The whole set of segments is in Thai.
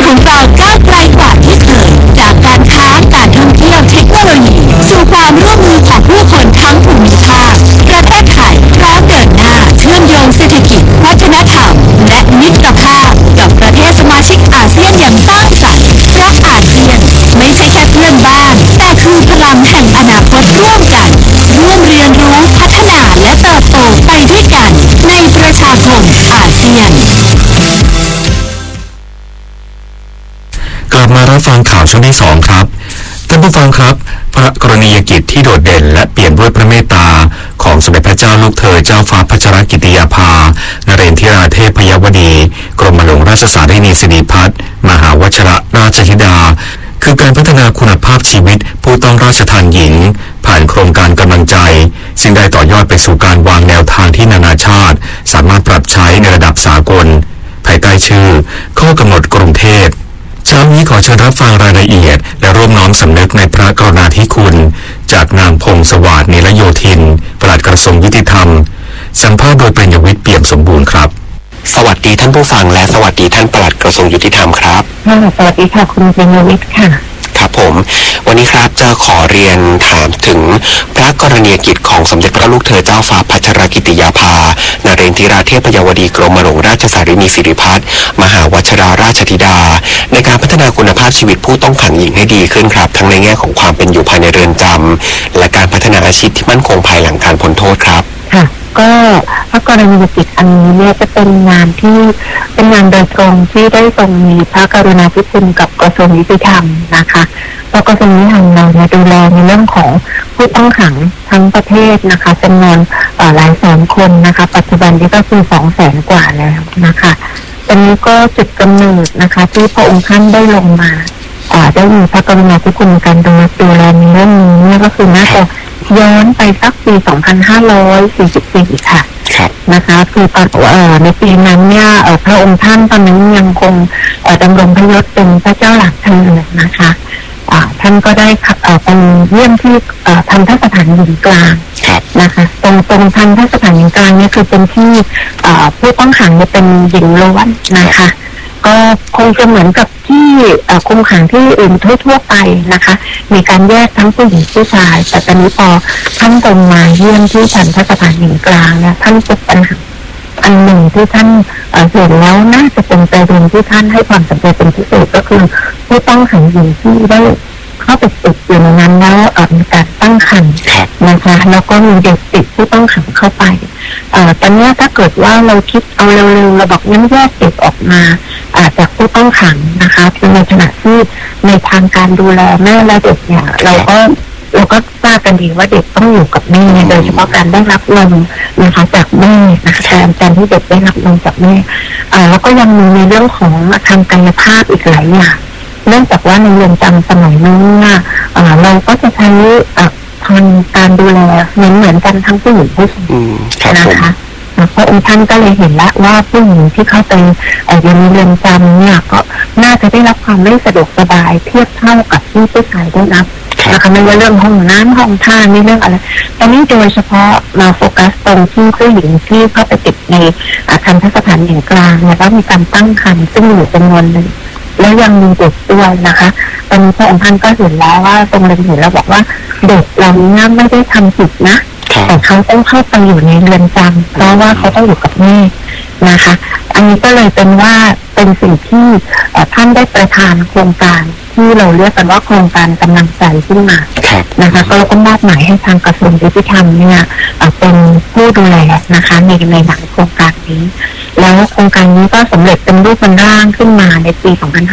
ของเราก้าวไกลกว่าที่เคยจากการค้าการท่องเที่ยวเทคโนโลยีสู่ความร่วมมือของผู้คนทั้งภูมิภาคประเทศไทยพร้อมเดินหน้าเชื่อมโยงเศรษฐกิจวัฒนธรรมและมิตรภาพกับประเทศสมาชิกอาเซียนอย่างสร้างสรรค์เพราะอาเซียนไม่ใช่แค่เพื่อนบ้านแต่คือพลังแห่งอนาคตร่วมกันร่วมเรียนรู้พัฒนาและเติบโตไปด้วยกันในประชาคมอาเซียนกลับมารับฟังข่าวช่วงที่2ครับท่านผู้ฟังครับพระกรณียกิจที่โดดเด่นและเปลี่ยนด้วยพระเมตตาของสมเด็จพระเจ้าลูกเธอเจ้าฟ้าพัชรกิติยาภานเรนทิราเทพยวดีกรมหลวงราชสารินีสิริพัฒน์มหาวชิรราชธิดาคือการพัฒนาคุณภาพชีวิตผู้ต้องราชทานหญิงผ่านโครงการกำลังใจซึ่งได้ต่อยอดไปสู่การวางแนวทางที่นานาชาติสามารถปรับใช้ในระดับสากลภายใต้ชื่อข้อกำหนดกรุงเทพเช้านี้ขอเชิญรับฟังรายละเอียดและร่วมน้อมสำนึกในพระกรุณาธิคุณจากนางพงศวาสนิรโยธินปลัดกระทรวงยุติธรรมสัมภาษณ์โดยปริญญวิทย์เปี่ยมสมบูรณ์ครับสวัสดีท่านผู้ฟังและสวัสดีท่านปลัดกระทรวงยุติธรรมครับสวัสดีค่ะคุณปริญญวิทย์ค่ะครับผมวันนี้ครับจะขอเรียนถามถึงพระกรณียกิจของสมเด็จพระลูกเธอเจ้าฟ้าพัชรกิติยาภานเรนทิราเทพยวดีกรมหลวงราชสารินีสิริพัฒน์มหาวชิราราชธิดาในการพัฒนาคุณภาพชีวิตผู้ต้องขังหญิงให้ดีขึ้นครับทั้งในแง่ของความเป็นอยู่ภายในเรือนจำและการพัฒนาอาชีพที่มั่นคงภายหลังการพ้นโทษครับค่ะก็พระกรณียกิจอันนี้เนี่ยจะเป็นงานที่เป็นงานโดยตรงที่ได้ทรงมีพระกรุณาธิคุณกับกระทรวงยุติธรรมนะคะแล้วกระทรวงยุติธรรมเราเนี่ยดูแลในเรื่องของผู้ต้องขังทั้งประเทศนะคะจำนวนหลายแสนคนนะคะปัจจุบันนี้ก็คือ200,000 กว่าแล้วนะคะอันนี้ก็จุดกำเนิดนะคะที่พระองค์ท่านได้ลงมาได้มีพระกรุณาธิคุณในการดูแลในเรื่องนี้ก็คือน่าจะย้อนไปสักปี2544ค่ะนะคะคือตอนในปีนั้นเนี่ยพระองค์ท่านตอนนั้นยังคงดำรงพระยศเป็นพระเจ้าหลักเธอนะคะท่านก็ได้ไปเยี่ยมที่ทันทสถานหญิงกลางนะคะตรงทันทสถานหญิงกลางเนี่ยคือเป็นที่ผู้ต้องขังเนี่ยเป็นหญิงล้วนนะคะก็คงจะเหมือนกับที่คุมขังที่อื่นทั่วไปนะคะมีการแยกทั้งผู้หญิงผู้ชายแต่ตอนนี้พอท่านตรงมาเยี่ยมที่ทันทสถานหญิงกลางเนี่ยท่านพบปัญหาอันหนึ่งที่ท่านเห็นแล้วน่าจะเป็นประเด็นที่ท่านให้ความสำคัญเป็นพิเศษก็คือผู้ต้องขังหญิงที่ได้เข้าไปติดอยู่ในนั้นแล้วมีการตั้งครรภ์นะคะแล้วก็มีเด็กติดผู้ต้องขังเข้าไปตอนนี้ถ้าเกิดว่าเราคิดเอาเร็วๆเราบอกงั้นแยกเด็กออกมาจากผู้ต้องขังนะคะในขณะที่ในทางการดูแลแม่และเด็กเนี่ยเราก็ทราบกันดีว่าเด็กต้องอยู่กับแม่โดยเฉพาะการได้รับนมนะคะจากแม่นะคะการที่เด็กได้รับนมจากแม่แล้วก็ยังมีในเรื่องของทางกายภาพอีกหลายอย่างเนื่องจากว่าในเรือนจำสมัยนี้เราก็จะใช้ทางการดูแลเหมือนกันทั้งผู้หญิงผู้ชายนะคะพระองค์ท่านก็เลยเห็นแล้วว่าผู้หญิงที่เข้าไปอยู่ในเรือนจำเนี่ยก็น่าจะได้รับความไม่สะดวกสบายเทียบเท่ากับที่ผู้ชายได้รับนะคะไม่ว่าเรื่องห้องน้ำห้องท่าไม่เรื่องอะไรตอนนี้โดยเฉพาะมาโฟกัสตรงที่ผู้หญิงที่เข้าไปติดในทันทสถานหญิงกลางเนี่ยแล้วมีการตั้งครรภ์ซึ่งอยู่จำนวนหนึ่งแล้วยังมีเด็กด้วยนะคะตอนนี้พระองค์ท่านก็เห็นแล้วว่าตรงเรื่องเห็นแล้วบอกว่าเด็กเหล่านี้ไม่ได้ทำผิดนะแต่เขาต้องเข้าไปอยู่ในเรือนจำเพราะว่าเขาต้องอยู่กับแม่นะคะอันนี้ก็เลยเป็นว่าเป็นสิ่งที่ท่านได้ประทานโครงการที่เราเรียกกันว่าโครงการกำลังใจขึ้นมานะคะก็เราก็มอบหมายให้ทางกระทรวงยุติธรรมเนี่ยเป็นผู้ดูแลนะคะในหลังโครงการนี้แล้วโครงการนี้ก็สำเร็จเป็นรูปเป็นร่างขึ้นมาในปี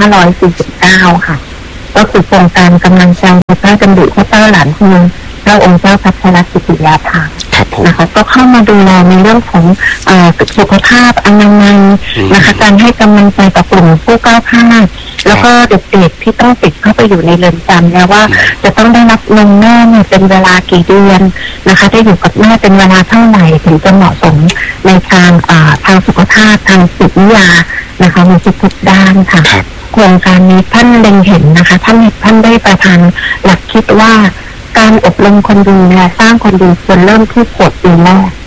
2549ค่ะก็คือโครงการกำลังใจในพระดำริพระเจ้าหลานเธอพระองค์เจ้าพัชรกิติยาภานะคะก็เข้ามาดูแลในเรื่องของสุขภาพอนามัยนะคะการให้กำลังใจกับกลุ่มผู้ก้าวข้ามแล้วก็เด็กๆที่ต้องติดเข้าไปอยู่ในเรือนจำแล้วว่าจะต้องได้รับนมแม่เนี่ยเป็นเวลากี่เดือนนะคะได้อยู่กับแม่เป็นเวลาเท่าไหร่ถึงจะเหมาะสมในทางสุขภาพทางจิตวิทยานะคะในทุกๆด้านค่ะโครงการนี้ท่านเล็งเห็นนะคะท่านได้ประทานหลักคิดว่าการอบรมคนดีและสร้างคนดีควรเริ่มที่ขวบปีแรก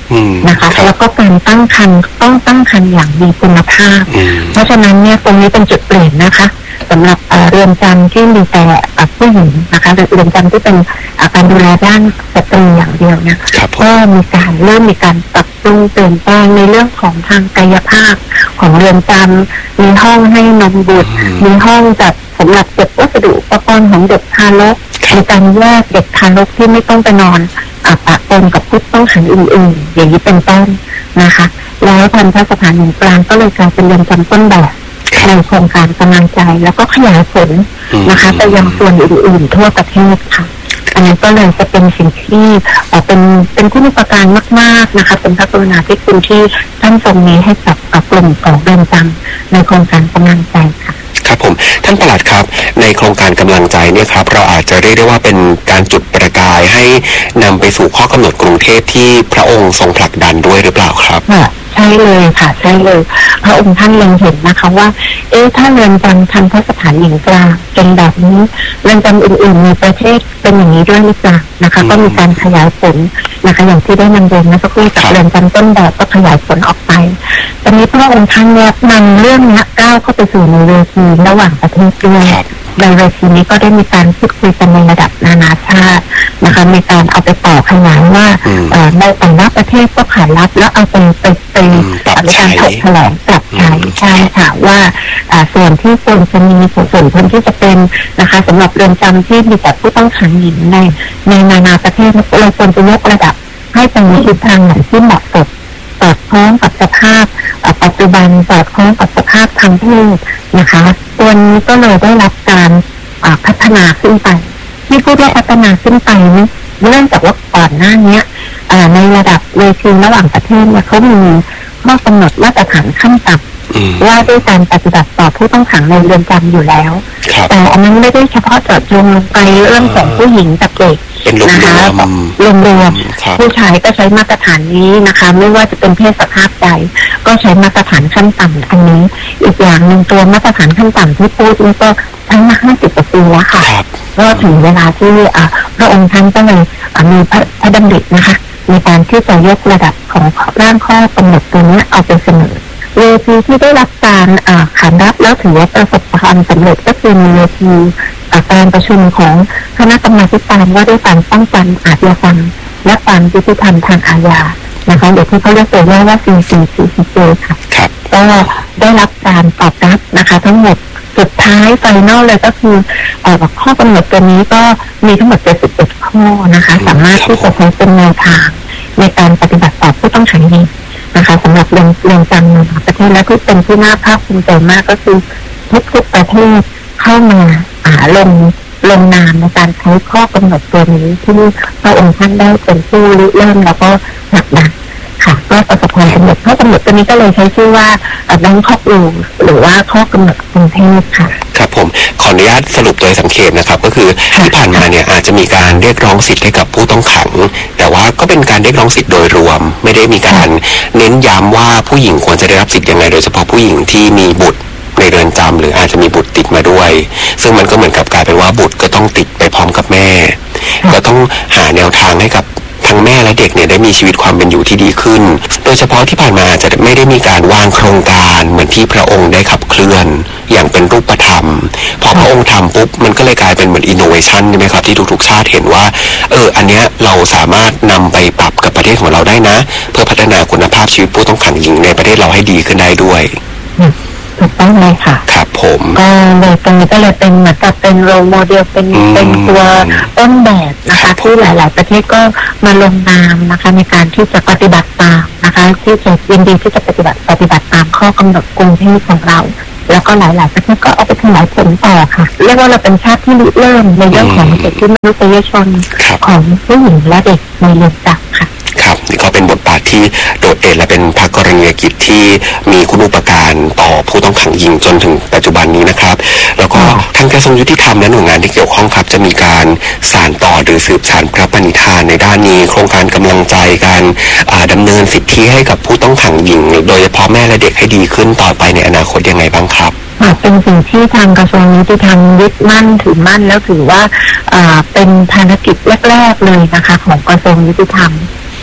นะคะแล้วก็การตั้งครรภ์ต้องตั้งครรภ์อย่างมีคุณภาพเพราะฉะนั้นเนี่ยตรงนี้เป็นจุดเปลี่ยนนะคะสำหรับเรือนจำที่มีแต่ผู้หญิงนะคะเรือนจำที่เป็นการดูแลด้านสตรีอย่างเดียวเนี่ยก็เริ่มมีการปรับปรุงเปลี่ยนแปลงในเรื่องของทางกายภาพของเรือนจำมีห้องให้นมบุตรมีห้องจัดสำหรับเก็บวัสดุอุปกรณ์ของเด็กทารกในการแยกเด็กทารกที่ไม่ต้องไปนอนปะปนกับผู้ต้องขังอื่นๆอย่างนี้เป็นต้นนะคะแล้วทันทสถานหญิงกลางก็เลยกลายเป็นเรือนจำต้นแบบในโครงการกำลังใจแล้วก็ขยายผลนะคะไปยังส่วนอื่นๆทั่วประเทศค่ะอันนี้ก็เลยจะเป็นสิ่งที่เป็นคุณูปการมากๆนะคะเป็นพระกรุณาธิคุณที่ท่านทรงมีให้กับกลุ่มของเรือนจำในโครงการกำลังใจค่ะครับผมท่านปลัดครับในโครงการกำลังใจเนี่ยครับเราอาจจะเรียกได้ว่าเป็นการจุดประกายให้นำไปสู่ข้อกำหนดกรุงเทพที่พระองค์ทรงผลักดันด้วยหรือเปล่าครับใช่เลยค่ะใช่เลยพระองค์ท่านเล็งเห็นนะคะว่าถ้าเรือนจำทันทสถานหญิงกลางเป็นแบบนี้เรือนจำอื่นๆในประเทศเป็นอย่างนี้ด้วยหรือเปล่านะคะก็มีการขยายผลนะคะอย่างที่ได้นำเรียนเมื่อสักครู่จากเรือนจำต้นแบบก็ขยายผลออกไปตอนนี้พระองค์ท่านเนี่ยนำเรื่องนี้ก้าวเข้าไปสู่ในเวทีระหว่างประเทศด้วยในเวทีนี้ก็ได้มีการพูดคุยกันในระดับนานาชาตินะคะมีการเอาไปต่อขยายว่าในแต่ละประเทศก็ขานรับแล้วเอาไปในการถกแถลงปรับใช้ใช่ค่ะว่าส่วนที่ควรจะมีส่วนที่จะเป็นนะคะสำหรับเรือนจำที่มีแต่ผู้ต้องขังหญิงในนานาประเทศเราควรจะยกระดับให้เป็นทิศทางไหนที่เหมาะสมสอดคล้องกับสภาพปัจจุบันสอดคล้องกับสภาพทางเพศนะคะตัวนี้ก็เลยได้รับการพัฒนาขึ้นไปที่พูดว่าพัฒนาขึ้นไปนี่เนื่องจากว่าก่อนหน้านี้ในระดับเวทีระหว่างประเทศเนี่ยเขามีข้อกำหนดมาตรฐานขั้นต่ำว่าด้วยการปฏิบัติต่อผู้ต้องขังในเรือนจำอยู่แล้วแต่อันนั้นไม่ได้เฉพาะเจาะจงลงไปเรื่องของผู้หญิงกับเด็กนะคะรวมผู้ชายก็ใช้มาตรฐานนี้นะคะไม่ว่าจะเป็นเพศสภาพใดก็ใช้มาตรฐานขั้นต่ำอันนี้อีกอย่างหนึ่งตัวมาตรฐานขั้นต่ำที่พูดนี่ก็ใช้มา50 กว่าปีแล้วค่ะก็ถึงเวลาที่พระองค์ท่านก็เลยมีพระดำรินะคะในการที่จะยกระดับของร่างข้อกำหนดตัวนี้เอาไปเสนอเวทีที่ได้รับการขานรับแล้วถือว่าประสบความสำเร็จก็คือในเวทีการประชุมของคณะกรรมาการว่าด้วยการป้องกันอาชญากรรมและความยุติธรรมทางอาญานะคะเดี๋ยวที่เขาเรียกตัวย่อว่า CCCJ ค่ะก็ได้รับการตอบรับนะคะทั้งหมดสุดท้ายไฟนอลเลยก็คือข้อกำหนดตัวนี้ก็มีทั้งหมด71 ข้อนะคะสามารถที่จะใช้เป็นแนวทางในการปฏิบัติต่อผู้ต้องขังหญิงนะคะสำหรับเรือนจำในประเทศและที่เป็นที่น่าภาคภูมิใจมากก็คือทุกประเทศเข้ามาลงนามในการใช้ข้อกำหนดตัวนี้ที่พระองค์ท่านได้เป็นผู้ริเริ่มแล้วก็ผลักดันค่ะก็ประสบความสำเร็จข้อกำหนดตัวนี้ก็เลยใช้ชื่อว่าBangkok Ruleหรือว่าข้อกำหนดกรุงเทพค่ะครับผมขออนุญาตสรุปโดยสังเขปนะครับก็คือที่ผ่านมาเนี่ยอาจจะมีการเรียกร้องสิทธิ์ให้กับผู้ต้องขังแต่ว่าก็เป็นการเรียกร้องสิทธิ์โดยรวมไม่ได้มีการเน้นย้ำว่าผู้หญิงควรจะได้รับสิทธิ์ยังไงโดยเฉพาะผู้หญิงที่มีบุตรในเรือนจำหรืออาจจะมีบุตรติดมาด้วยซึ่งมันก็เหมือนกับกลายเป็นว่าบุตรก็ต้องติดไปพร้อมกับแม่ก็ต้องหาแนวทางให้กับทั้งแม่และเด็กเนี่ยได้มีชีวิตความเป็นอยู่ที่ดีขึ้นโดยเฉพาะที่ผ่านมาจะไม่ได้มีการวางโครงการเหมือนที่พระองค์ได้ขับเคลื่อนอย่างเป็นรูปธรรมพอพระองค์ทำปุ๊บมันก็เลยกลายเป็นเหมือนอินโนเวชันใช่ไหมครับที่ทุกๆชาติเห็นว่าอันเนี้ยเราสามารถนำไปปรับกับประเทศของเราได้นะเพื่อพัฒนาคุณภาพชีวิตผู้ต้องขังหญิงในประเทศเราให้ดีขึ้นได้ด้วยถูกต้องเลยค่ะครับผมก็เลยตรงนี้ก็เลยเป็นเหมือนกับเป็นโรลโมเดลเป็นตัวต้นแบบนะคะที่หลายๆประเทศก็มาลงนามนะคะในการที่จะปฏิบัติตามนะคะที่จะยินดีที่จะปฏิบัติตามข้อกำหนดกรุงเทพของเราแล้วก็หลายๆประเทศก็เอาไปขยายผลต่อค่ะเรียกว่าเราเป็นชาติที่ริเริ่มในเรื่องของสิทธิมนุษยชนของผู้หญิงและเด็กในเรือนจำค่ะครับนี่ก็เป็นบทบาทที่โดดเด่นและเป็นพระกรณียกิจที่มีคุณูปการต่อผู้ต้องขังหญิงจนถึงปัจจุบันนี้นะครับแล้วก็ทางกระทรวงยุติธรรมและหน่วยงานที่เกี่ยวข้องครับจะมีการสานต่อหรือสืบสานพระปณิธานในด้านนี้โครงการกำลังใจการดำเนินสิทธิให้กับผู้ต้องขังหญิงโดยเฉพาะแม่และเด็กให้ดีขึ้นต่อไปในอนาคตยังไงบ้างครับเป็นสิ่งที่ทางกระทรวงยุติธรรมยึดมั่นถือมั่นแล้วถือว่าเป็นภารกิจแรกๆเลยนะคะของกระทรวงยุติธรรม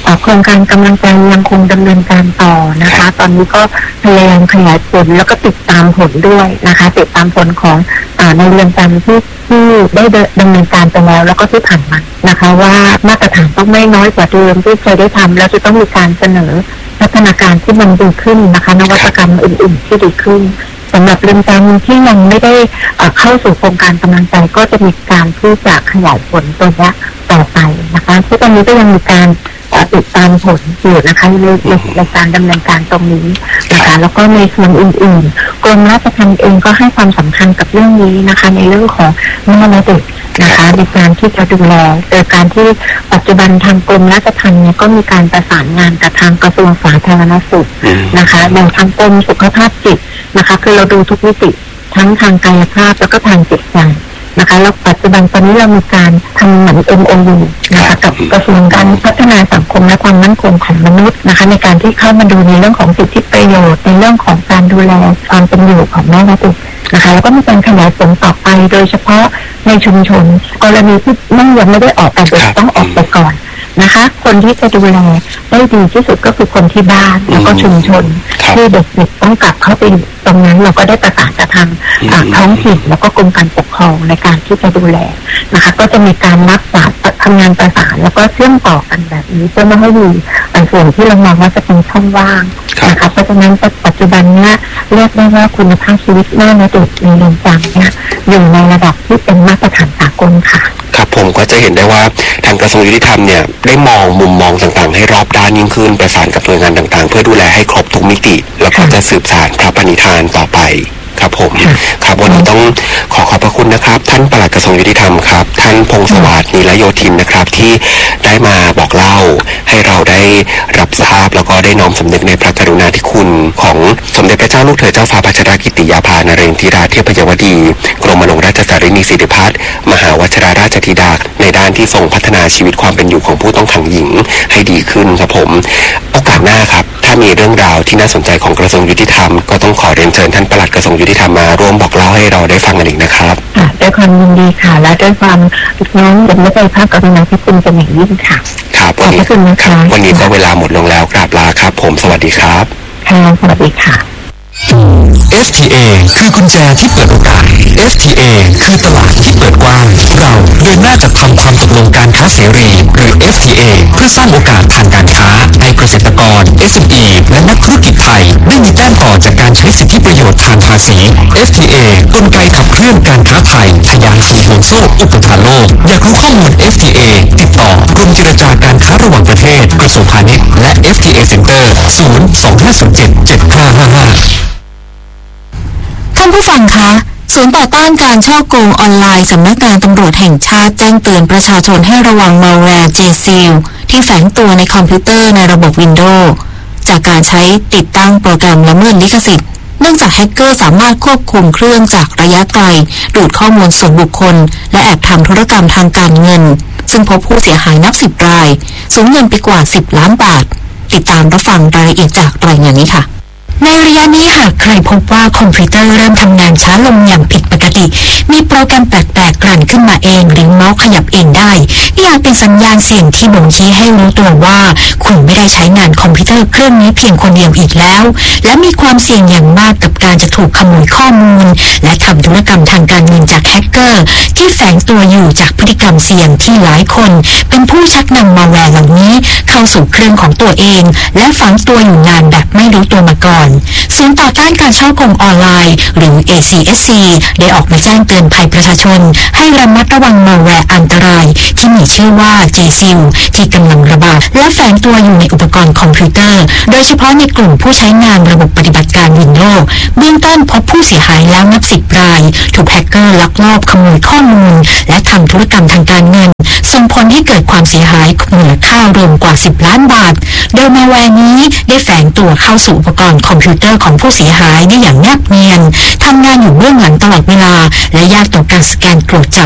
โครงการกำลังใจยังคงดำเนินการต่อนะคะตอนนี้ก็พยายามขยายผลแล้วก็ติดตามผลด้วยนะคะติดตามผลของในเรือนจำที่ได้ดำเนินการไปแล้วก็ที่ผ่านมานะคะว่ามาตรฐานต้องไม่น้อยกว่าเดิมที่เคยได้ทำแล้วจะต้องมีการเสนอพัฒนาการที่มันดีขึ้นนะคะนวัตกรรมอื่นๆที่ดีขึ้นสำหรับเรือนจำที่ยังไม่ได้เข้าสู่โครงการกำลังใจก็จะมีการที่จะขยายผลตัวนี้ต่อไปนะคะที่ตอนนี้ก็ยังมีการติดตามผลอยู่นะคะในการดำเนินการตรงนี้นะคะแล้วก็ในส่วนอื่นๆกรมราชทัณฑ์เองก็ให้ความสำคัญกับเรื่องนี้นะคะในเรื่องของแม่และเด็กนะคะในการที่จะดูแลโดยการที่ปัจจุบันทางกรมราชทัณฑ์เนี่ยก็มีการประสานงานกับทางกระทรวงสาธารณสุขนะคะโดยทางกรมสุขภาพจิตนะคะคือเราดูทุกมิติทั้งทางกายภาพแล้วก็ทางจิตใจนะคะแล้วปัจจุบันตอนนี้เรามีการทำเหมือน MOU นะคะกับกระทรวงการพัฒนาสังคมและความมั่นคงของมนุษย์นะคะในการที่เข้ามาดูในเรื่องของสิทธิประโยชน์ในเรื่องของการดูแลความเป็นอยู่ของแม่และเด็กนะคะแล้วก็มีการขยายผลต่อไปโดยเฉพาะในชุมชนกรณีที่แม่ยังไม่ได้ออกแต่เด็กต้องออกไปก่อนนะคะคนที่จะดูแลได้ดีที่สุดก็คือคนที่บ้านแล้วก็ชุมชนที่เด็กๆต้องกลับเข้าไปตรงนั้นเราก็ได้ประสานกับทางท้องถิ่นแล้วก็กรมการปกครองในการที่จะดูแลนะคะก็จะมีการรักษาทำงานประสานแล้วก็เชื่อมต่อกันแบบนี้เพื่อไม่ให้มีส่วนที่เรามองว่าจะเป็นช่องว่างนะคะเพราะฉะนั้นปัจจุบันเนี้ยเรียกได้ว่าคุณภาพชีวิตแม่และเด็กในเรือนจำเนี่ยอยู่ในระดับที่เป็นมาตรฐานสากลค่ะครับผมก็จะเห็นได้ว่าทางกระทรวงยุติธรรมเนี่ยได้มองมุมมองต่างๆให้รอบด้านยิ่งขึ้นประสานกับหน่วยงานต่างๆเพื่อดูแลให้ครบทุกมิติแล้วก็จะสืบสานพระปณิธานต่อไปครับผมครับวันนี้ต้องขอบพระคุณนะครับท่านปลัดกระทรวงยุติธรรมครับท่านพงศวัฒน์ นีลโยธินนะครับที่ได้มาบอกเล่าให้เราได้รับทราบแล้วก็ได้น้อมสำนึกในพระกรุณาธิคุณของสมเด็จพระเจ้าลูกเธอเจ้าฟ้าพัชรกิติยาภานเรนทิราเทพยวดีกรมหลวงราชสารินีสิริพัฒน์มหาวชิราราชธิดาในด้านที่ทรงพัฒนาชีวิตความเป็นอยู่ของผู้ต้องขังหญิงให้ดีขึ้นครับผมโอกาสหน้าครับถ้ามีเรื่องราวที่น่าสนใจของกระทรวงยุติธรรมก็ต้องขอเรียนเชิญท่านปลัดกระทรวงยุติธรรมมาร่วมบอกเล่าให้เราได้ฟังกันอีกนะครับด้วยความยินดีค่ะและด้วยความน้อมเด็กไม่ใจภาพกรุณาธิคุณเป็นอย่างยิ่งค่ะครับวันนี้ก็เวลาหมดลงแล้วกราบลาครับผมสวัสดีครับค่ะสวัสดีค่ะ FTA คือกุญแจที่เปิดโอกาส FTA คือตลาดที่เปิดกว้างเราเดินหน้าจัดทำความตกลงการค้าเสรีหรือ FTA เพื่อสร้างโอกาสทางการค้าให้เกษตรกร SME และนักธุรกิจไทยได้มีแต้มต่อจากการใช้สิทธิประโยชน์ทางภาษี FTA กลไกขับเคลื่อนการค้าไทยทะยานสู่ห่วงโซ่อุปทานโลกอยากรู้ข้อมูล FTA ติดต่อกรมเจรจาการค้าระหว่างประเทศกระทรวงพาณิชย์และ FTA Center 025077555 ท่านผู้ฟังคะศูนย์ต่อต้านการฉ้อโกงออนไลน์สำนักงานตำรวจแห่งชาติแจ้งเตือนประชาชนให้ระวังมัลแวร์ JSeal ที่แฝงตัวในคอมพิวเตอร์ในระบบ Windows จากการใช้ติดตั้งโปรแกรมละเมิดลิขสิทธิ์เนื่องจากแฮกเกอร์สามารถควบคุมเครื่องจากระยะไกลดูดข้อมูลส่วนบุคคลและแอบทำธุรกรรมทางการเงินซึ่งพบผู้เสียหายนับ10 รายสูญเงินไปกว่า10 ล้านบาทติดตามรับฟังรายละเอียดจากรายงานนี้ค่ะในระยะนี้หากใครพบว่าคอมพิวเตอร์เริ่มทำงานช้าลงอย่างผิดปกติมีโปรแกรมแปลกๆกลั่นขึ้นมาเองหรือเมาส์ขยับเองได้นี่อาจเป็นสัญญาณเสี่ยงที่บ่งชี้ให้รู้ตัวว่าคุณไม่ได้ใช้งานคอมพิวเตอร์เครื่องนี้เพียงคนเดียวอีกแล้วและมีความเสี่ยงอย่างมากกับการจะถูกขโมยข้อมูลและทำธุรกรรมทางการเงินจากแฮกเกอร์ที่แฝงตัวอยู่จากพฤติกรรมเสี่ยงที่หลายคนเป็นผู้ชักนำมัลแวร์เหล่านี้เข้าสู่เครื่องของตัวเองและฝังตัวอยู่นานแบบไม่รู้ตัวมาก่อนศูนย์ต่อต้านการฉ้อโกงออนไลน์หรือ ACSC ได้ออกมาแจ้งเตือนภัยประชาชนให้ระมัดระวังมัลแวร์อันตรายที่มีชื่อว่า JSeal ที่กำลังระบาดและแฝงตัวอยู่ในอุปกรณ์คอมพิวเตอร์โดยเฉพาะในกลุ่มผู้ใช้งานระบบปฏิบัติการ Windows เบื้องต้นพบผู้เสียหายแล้วนับ10 รายถูกแฮกเกอร์ลักลอบขโมยข้อมูลและทำธุรกรรมทางการเงินส่งผลให้เกิดความเสียหายมูลค่ารวมกว่า10 ล้านบาทโดยมัลแวร์นี้ได้แฝงตัวเข้าสู่อุปกรณ์คอมพิวเตอร์ของผู้เสียหายได้อย่างแนบเนียนทำงานอยู่เบื้องหลังตลอดเวลาและยากต่อการสแกนตรวจจับแ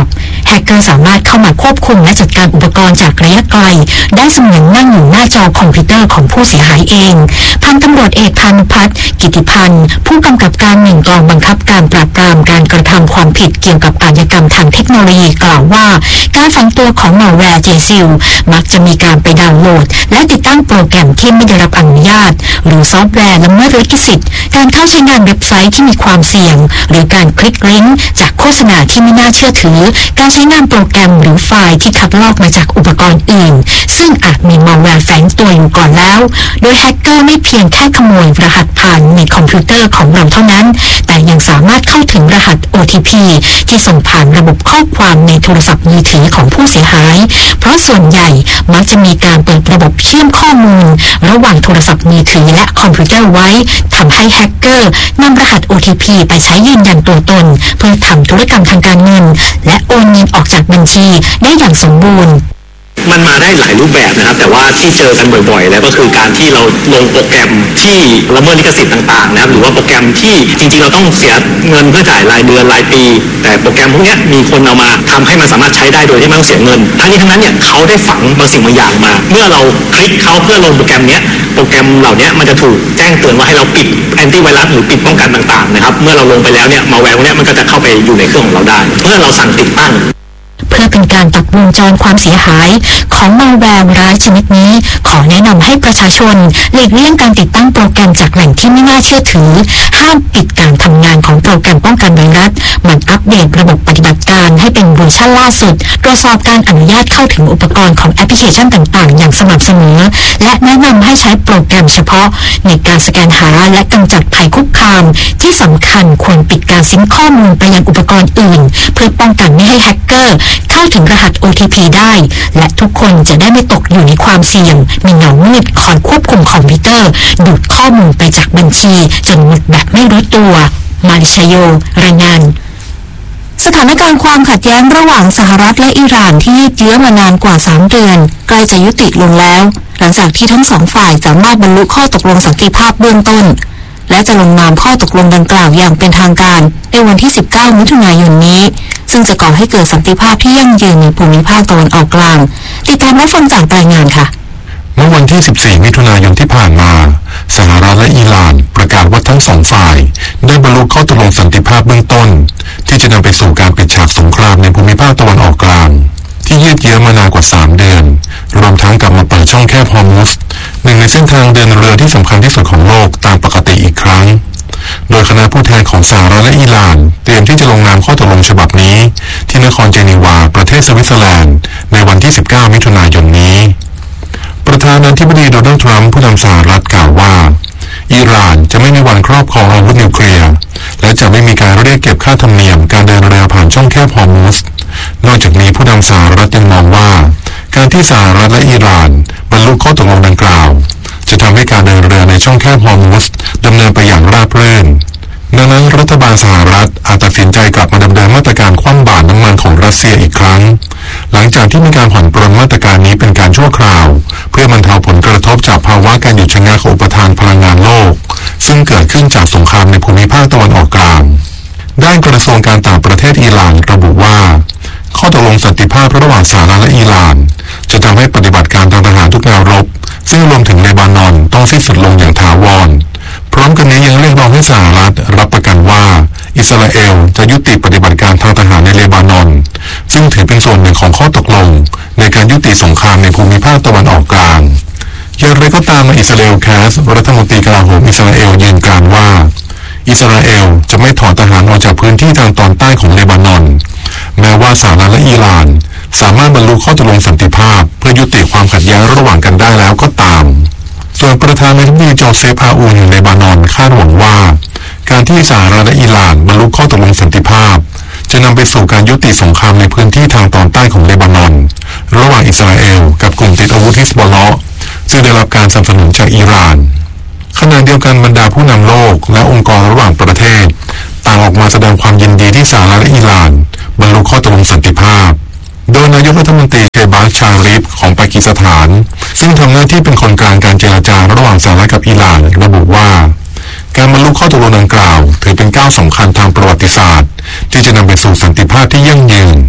แฮกเกอร์สามารถเข้ามาควบคุมและจัดการอุปกรณ์จากระยะไกลได้เสมือนนั่งอยู่หน้าจอคอมพิวเตอร์ของผู้เสียหายเองพันตำรวจเอกพานุพัฒน์กิติพันธ์ผู้กำกับการ1กองบังคับการปราบปรามการกระทำความผิดเกี่ยวกับอาชญากรรมทางเทคโนโลยีกล่าวว่าการฝังตัวของมัลแวร์JSILมักจะมีการไปดาวน์โหลดและติดตั้งโปรแกรมที่ไม่ได้รับอนุญาตหรือซอฟต์แวร์ละเมิดลิขสิทธิ์การเข้าใช้งานเว็บไซต์ที่มีความเสี่ยงหรือการคลิกลิงก์จากโฆษณาที่ไม่น่าเชื่อถือการใช้งานโปรแกรมหรือไฟล์ที่คัดลอกมาจากอุปกรณ์อื่นซึ่งอาจมีมัลแวร์แฝงตัวอยู่ก่อนแล้วโดยแฮกเกอร์ไม่เพียงแค่ขโมยรหัสผ่านในคอมพิวเตอร์ของเราเท่านั้นแต่ยังสามารถเข้าถึงรหัส OTP ที่ส่งผ่านระบบข้อความในโทรศัพท์มือถือของผู้เสียหายเพราะส่วนใหญ่มักจะมีการเปิดระบบเชื่อมข้อมูลระหว่างโทรศัพท์มือถือและคอมพิวเตอร์ไว้ทำให้แฮกเกอร์นำรหัส OTP ไปใช้ยืนยันตัวตนเพื่อทำธุรกรรมทางการเงินและโอนเงินออกจากบัญชีได้อย่างสมบูรณ์มันมาได้หลายรูปแบบนะครับแต่ว่าที่เจอกันบ่อยๆแล้วก็คือการที่เราลงโปรแกรมที่ละเมิดลิขสิทธิ์ต่างๆนะครับหรือว่าโปรแกรมที่จริงๆเราต้องเสียเงินเพื่อจ่ายรายเดือนรายปีแต่โปรแกรมพวกนี้มีคนเอามาทำให้มันสามารถใช้ได้โดยที่ไม่ต้องเสียเงินทั้งนี้ทั้งนั้นเนี่ยเขาได้ฝังบางสิ่งบางอย่างมาเมื่อเราคลิกเขาเพื่อลงโปรแกรมนี้โปรแกรมเหล่านี้มันจะถูกแจ้งเตือนว่าให้เราปิดแอนตี้ไวรัสหรือปิดป้องกันต่างๆนะครับเมื่อเราลงไปแล้วเนี่ยมัลแวร์พวกนี้มันก็จะเข้าไปอยู่ในเครื่องของเราได้เมื่อเราสั่งติดตั้งเพื่อเป็นการตัดวงจรความเสียหายของมัลแวร์ร้ายชนิดนี้ขอแนะนำให้ประชาชนหลีกเลี่ยงการติดตั้งโปรแกรมจากแหล่งที่ไม่น่าเชื่อถือห้ามปิดการทำงานของโปรแกรมป้องกันไวรัสมันอัปเดตระบบปฏิบัติการให้เป็นเวอร์ชันล่าสุดตรวจสอบการอนุญาตเข้าถึงอุปกรณ์ของแอปพลิเคชันต่างๆอย่างสม่ำเสมอและแนะนำให้ใช้โปรแกรมเฉพาะในการสแกนหาและกำจัดภัยคุกคามที่สำคัญควรปิดการซิงค์ข้อมูลไปยังอุปกรณ์อื่นเพื่อป้องกันไม่ให้แฮกเกอร์เข้าถึงรหัส OTP ได้และทุกคนจะได้ไม่ตกอยู่ในความเสี่ยงมีเงามืดคอยควบคุมคอมพิวเตอร์ดูดข้อมูลไปจากบัญชีจนหมดแบบไม่รู้ตัวมาริชโยรายงานสถานการณ์ความขัดแย้งระหว่างสหรัฐและอิหร่านที่ยืดเยื้อมานานกว่า3 เดือนใกล้จะยุติลงแล้วหลังจากที่ทั้งสองฝ่ายสามารถบรรลุข้อตกลงสันติภาพเบื้องต้นและจะลงนามข้อตกลงดังกล่าวอย่างเป็นทางการในวันที่19 มิถุนายนนี้ซึ่งจะก่อให้เกิดสันติภาพที่ยั่งยืนในภูมิภาคตะวันออกกลางติดตามรับฟังจากรายงานค่ะเมื่อวันที่ 14 มิถุนายนที่ผ่านมาสหรัฐและอิหร่านประกาศว่าทั้งสองฝ่ายได้บรรลุข้อตกลงสันติภาพเบื้องต้นที่จะนำไปสู่การปิดฉากสงครามในภูมิภาคตะวันออกกลางที่ยืดเยื้อมานานกว่า3 เดือนรวมทั้งกลับมาเปิดช่องแคบฮอร์มุซหนึ่งในเส้นทางเดินเรือที่สำคัญที่สุดของโลกตามปกติอีกครั้งโดยคณะผู้แทนของสหรัฐและอิหร่านเตรียมที่จะลงนามข้อตกลงฉบับนี้ที่นครเจนีวาประเทศสวิตเซอร์แลนด์ในวันที่19 มิถุนายนนี้ประธานาธิบดีโดนัลด์ทรัมป์ผู้นำสหรัฐกล่าวว่าอิหร่านจะไม่มีวันครอบครองอาวุธนิวเคลียร์และจะไม่มีการเรียกเก็บค่าธรรมเนียมการเดินเรือผ่านช่องแคบฮอร์มุซนอกจากนี้ผู้นำสหรัฐยังมองว่าการที่สหรัฐและอิหร่านบรรลุข้อตกลงดังกล่าวจะทำให้การเดินเรือในช่องแคบฮอร์มุซดำเนินไปอย่างราบรื่นดังนั้นรัฐบาลสหรัฐอาจตัดสินใจกลับมาดำเนินมาตรการคว่ำบาตรน้ำมันของรัสเซียอีกครั้งหลังจากที่มีการผ่อนปรนมาตรการนี้เป็นการชั่วคราวเพื่อบรรเทาผลกระทบจากภาวะการหยุดชะงักของอุปทานพลังงานโลกซึ่งเกิดขึ้นจากสงครามในภูมิภาคตะวันออกกลางด้านกระทรวงการต่างประเทศอิหร่านระบุว่าข้อตกลงสันติภาพระหว่างสหรัฐและอิหร่านจะทำให้ปฏิบัติการทางทหารทุกแนวรบซึ่งรวมถึงเลบานอนต้องสิ้นสุดลงอย่างถาวรพร้อมกันนี้ยังเรียกร้องให้สหรัฐรับประกันว่าอิสราเอลจะยุติปฏิบัติการทางทหารในเลบานอนซึ่งถือเป็นส่วนหนึ่งของข้อตกลงในการยุติสงครามในภูมิภาคตะวันออกกลางอย่างไรก็ตามอิสราเอลแคสรัฐมนตรีกลาโหมอิสราเอลยืนยันว่าอิสราเอลจะไม่ถอนทหารออกจากพื้นที่ทางตอนใต้ของเลบานอนแม้ว่าสหรัฐและอิหร่านสามารถบรรลุข้อตกลงสันติภาพเพื่อยุติความขัดแย้งระหว่างกันได้แล้วก็ตามส่วนประธานาธิบดีโจเซฟอาอูนในเลบานอนคาดหวังว่าการที่สหรัฐและอิหร่านบรรลุข้อตกลงสันติภาพจะนำไปสู่การยุติสงครามในพื้นที่ทางตอนใต้ของเลบานอนระหว่างอิสราเอลกับกลุ่มติดอาวุธฮิซบอลเลาะห์ซึ่งได้รับการสนับสนุนจากอิหร่านขณะเดียวกันบรรดาผู้นำโลกและองค์กรระหว่างประเทศต่างออกมาแสดงความยินดีที่สหรัฐและอิหร่านบรรลุข้อตกลงสันติภาพโดยนายกรัฐมนตรีเชบาชชาริฟของปากีสถานซึ่งทำหน้าที่เป็นคนกลางการเจรจาระหว่างสหรัฐกับอิหร่านระบุว่าการบรรลุข้อตกลงดังกล่าวถือเป็นก้าวสำคัญทางประวัติศาสตร์ที่จะนำไปสู่สันติภาพที่ยั่งยืน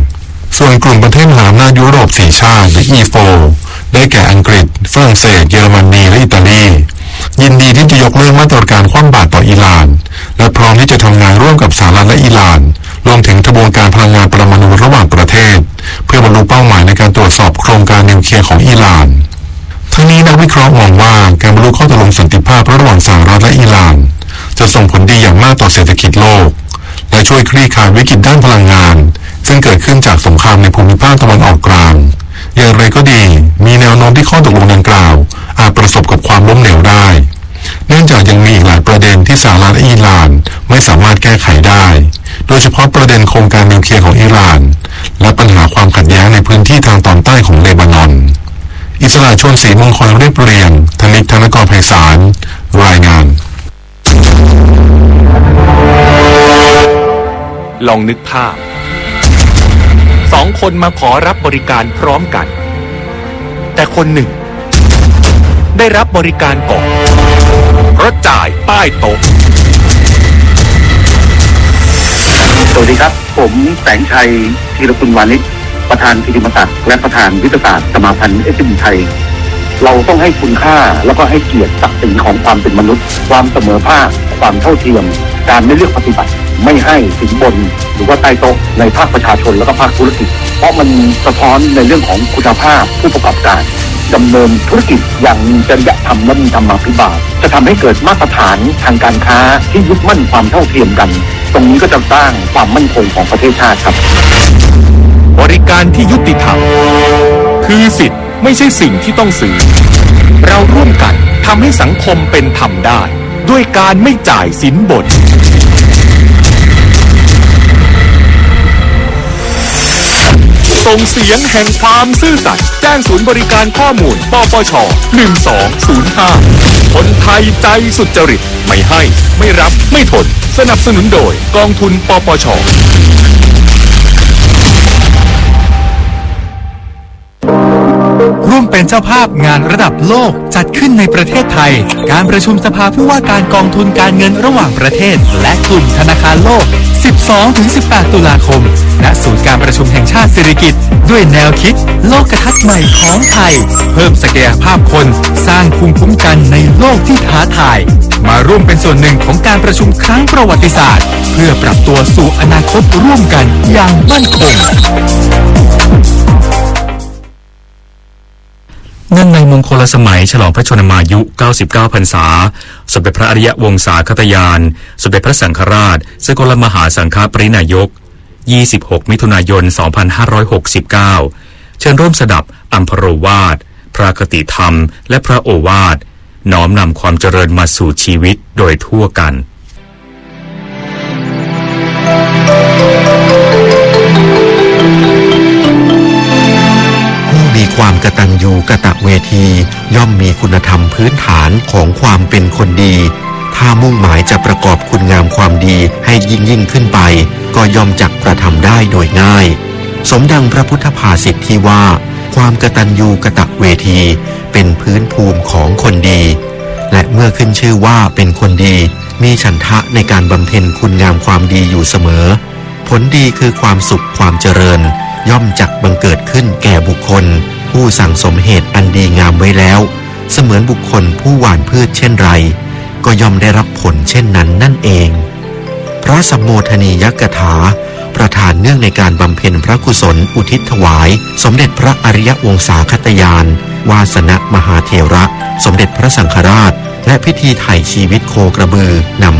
ส่วนกลุ่มประเทศมหาอำนาจยุโรป4ชาติหรือ E4 ได้แก่อังกฤษฝรั่งเศสเยอรมนีและอิตาลียินดีที่จะยกเลิกมาตรการคว่ำบาตรต่ออิหร่านและพร้อมที่จะทำงานร่วมกับสหรัฐและอิหร่านรวมถึงกระบวนการพลังงานปรมาณูระหว่างประเทศเพื่อบรรลุเป้าหมายในการตรวจสอบโครงการนิวเคลียร์ของอิหร่านทั้งนี้นักวิเคราะห์มองว่าการบรรลุข้อตกลงสันติภาพระหว่างสหรัฐและอิหร่านจะส่งผลดีอย่างมากต่อเศรษฐกิจโลกและช่วยคลี่คลายวิกฤตด้านพลังงานซึ่งเกิดขึ้นจากสงครามในภูมิภาคตะวันออกกลางอย่างไรก็ดีมีแนวโน้มที่ข้อตกลงดังกล่าวอาจประสบกับความล้มเหลวได้เนื่องจากยังมีอีกหลายประเด็นที่สหรัฐและอิหร่านไม่สามารถแก้ไขได้โดยเฉพาะประเด็นโครงการนิวเคลียร์ของอิหร่านและปัญหาความขัดแย้งในพื้นที่ทางตอนใต้ของเลบานอนอิสระชนศรีมงคลเรียบเรียงธนิกธนกรไพศาลรายงานลองนึกภาพ2 คนมาขอรับบริการพร้อมกันแต่คนหนึ่งได้รับบริการก่อนเพราะจ่ายใต้โต๊ะสวัสดีครับผมแสงชัยธีรกุลวานิชประธานกิติมศักดิ์และประธานวิทยาศาสตร์สมาพันธ์ SME ไทยเราต้องให้คุณค่าแล้วก็ให้เกียรติศักดิ์ศรีของความเป็นมนุษย์ความเสมอภาคความเท่าเทียมการไม่เลือกปฏิบัติไม่ให้สินบนหรือว่าใต้โต๊ะในภาคประชาชนและก็ภาคธุรกิจเพราะมันสะท้อนในเรื่องของคุณภาพผู้ประกอบการดำเนินธุรกิจอย่างมีจริยธรรมและมีธรรมาภิบาลจะทำให้เกิดมาตรฐานทางการค้าที่ยึดมั่นความเท่าเทียมกันตรงนี้ก็จะสร้างความมั่นคงของประเทศชาติครับบริการที่ยุติธรรมคือสิทธิ์ไม่ใช่สิ่งที่ต้องซื้อเราร่วมกันทำให้สังคมเป็นธรรมได้ด้วยการไม่จ่ายสินบนส่งเสียงแห่งความซื่อสัตย์แจ้งศูนย์บริการข้อมูลปปช1205คนไทยใจสุจริตไม่ให้ไม่รับไม่ทนสนับสนุนโดยกองทุนปปชร่วมเป็นเจ้าภาพงานระดับโลกจัดขึ้นในประเทศไทยการประชุมสภาผู้ว่าการกองทุนการเงินระหว่างประเทศและกลุ่มธนาคารโลก 12-18 ตุลาคมณศูนย์การประชุมแห่งชาติสิริกิติ์ด้วยแนวคิดโลกทัศน์ใหม่ของไทยเพิ่มศักยภาพคนสร้างภูมิคุ้มกันในโลกที่ท้าทายมาร่วมเป็นส่วนหนึ่งของการประชุมครั้งประวัติศาสตร์เพื่อปรับตัวสู่อนาคตร่วมกันอย่างมั่นคงเนื่องในมงคลสมัยฉลองพระชนมายุ 99 พรรษา สมเด็จพระอริยวงศาคตยาน สมเด็จพระสังฆราชสกลมหาสังฆปรินายก 26 มิถุนายน 2569 เชิญร่วมสดับอัมพโรวาท พระคติธรรม และพระโอวาท น้อมนำความเจริญมาสู่ชีวิตโดยทั่วกันมีความกตัญญูกตเวทีย่อมมีคุณธรรมพื้นฐานของความเป็นคนดีถ้ามุ่งหมายจะประกอบคุณงามความดีให้ยิ่งขึ้นไปก็ย่อมจักกระทำได้โดยง่ายสมดังพระพุทธภาษิตที่ว่าความกตัญญูกตเวทีเป็นพื้นภูมิของคนดีและเมื่อขึ้นชื่อว่าเป็นคนดีมีฉันทะในการบำเพ็ญคุณงามความดีอยู่เสมอผลดีคือความสุขความเจริญย่อมจักบังเกิดขึ้นแก่บุคคลผู้สั่งสมเหตุอันดีงามไว้แล้วเสมือนบุคคลผู้หว่านพืชเช่นไรก็ย่อมได้รับผลเช่นนั้นนั่นเองพระสัมโมทนียกถาประธานเนื่องในการบำเพ็ญพระกุศลอุทิศถวายสมเด็จพระอริยวงศาคตยานวาสนมหาเถระสมเด็จพระสังฆราชและพิธีไถ่ชีวิตโคกระบือนำ